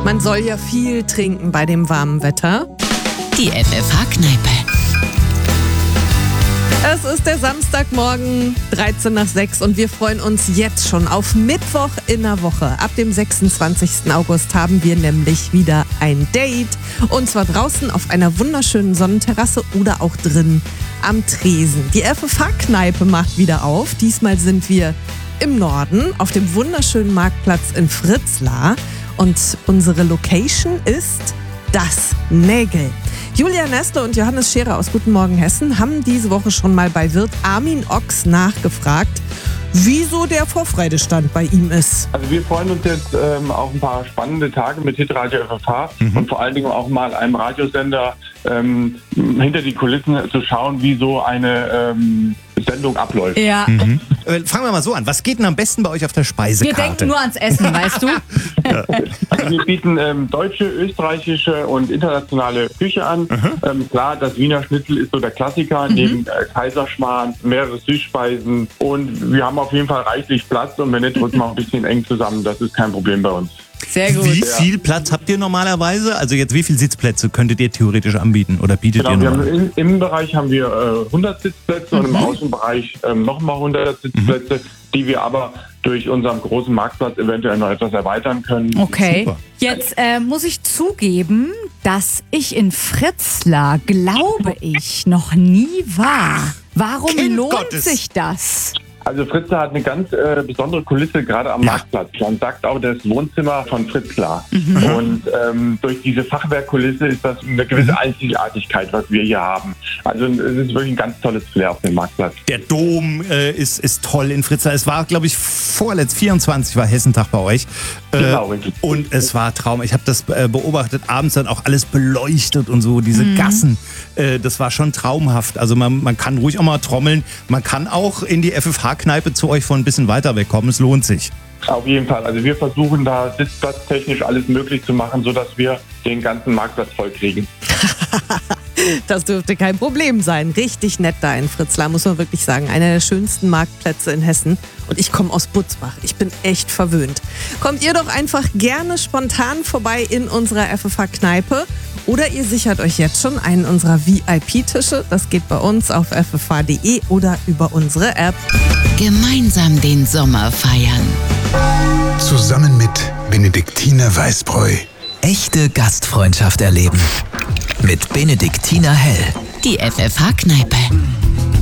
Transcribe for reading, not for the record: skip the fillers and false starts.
Man soll ja viel trinken bei dem warmen Wetter. Die FFH-Kneipe. Es ist der Samstagmorgen, 6:13 und wir freuen uns jetzt schon auf Mittwoch in der Woche. Ab dem 26. August haben wir nämlich wieder ein Date. Und zwar draußen auf einer wunderschönen Sonnenterrasse oder auch drin am Tresen. Die FFH-Kneipe macht wieder auf. Diesmal sind wir im Norden auf dem wunderschönen Marktplatz in Fritzlar. Und unsere Location ist das Nägel. Julia Nestle und Johannes Scherer aus Guten Morgen Hessen haben diese Woche schon mal bei Wirt Armin Ochs nachgefragt, wieso der Vorfreudestand bei ihm ist. Also wir freuen uns jetzt auf ein paar spannende Tage mit Hitradio FFH und vor allen Dingen auch mal einem Radiosender hinter die Kulissen zu schauen, wie so eine Sendung abläuft. Ja. Fangen wir mal so an. Was geht denn am besten bei euch auf der Wir Speisekarte? denken nur ans Essen, weißt du? Also wir bieten deutsche, österreichische und internationale Küche an. Klar, das Wiener Schnitzel ist so der Klassiker, neben Kaiserschmarrn, mehrere Süßspeisen und wir haben auf jeden Fall reichlich Platz und wenn nicht, drücken wir auch ein bisschen eng zusammen. Das ist kein Problem bei uns. Sehr gut. Wie viel Platz habt ihr normalerweise? Also jetzt, wie viele Sitzplätze könntet ihr theoretisch anbieten oder bietet ihr Genau, normalerweise? im Innenbereich haben wir 100 Sitzplätze und im Außenbereich nochmal 100 Sitzplätze, die wir aber durch unseren großen Marktplatz eventuell noch etwas erweitern können. Okay. Super. Jetzt muss ich zugeben, dass ich in Fritzlar, glaube ich, noch nie war. Warum Kind lohnt Gottes. sich das? Also Fritzlar hat eine ganz besondere Kulisse, gerade am Marktplatz. Man sagt auch das Wohnzimmer von Fritzlar. Und durch diese Fachwerkkulisse ist das eine gewisse Einzigartigkeit, was wir hier haben. Also es ist wirklich ein ganz tolles Flair auf dem Marktplatz. Der Dom ist toll in Fritzlar. Es war, glaube ich, 24 war Hessentag bei euch. Genau, richtig. Und es war Traum. Ich habe das beobachtet, abends dann auch alles beleuchtet und so, diese Gassen. Das war schon traumhaft. Also man kann ruhig auch mal trommeln. Man kann auch in die FFH-Kneipe zu euch von ein bisschen weiter wegkommen. Es lohnt sich. Auf jeden Fall. Also wir versuchen da sitzplatztechnisch alles möglich zu machen, sodass wir den ganzen Marktplatz voll kriegen. Das dürfte kein Problem sein. Richtig nett da in Fritzlar, muss man wirklich sagen. Einer der schönsten Marktplätze in Hessen. Und ich komme aus Butzbach. Ich bin echt verwöhnt. Kommt ihr doch einfach gerne spontan vorbei in unserer FFH-Kneipe. Oder ihr sichert euch jetzt schon einen unserer VIP-Tische. Das geht bei uns auf ffh.de oder über unsere App. Gemeinsam den Sommer feiern. Zusammen mit Benediktiner Weißbräu. Echte Gastfreundschaft erleben. Mit Benediktiner Hell. Die FFH-Kneipe.